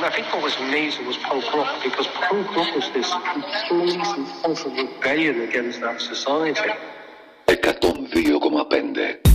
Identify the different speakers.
Speaker 1: I think what was amazing was punk rock, because punk rock was this complete and total rebellion against that society.
Speaker 2: 102,5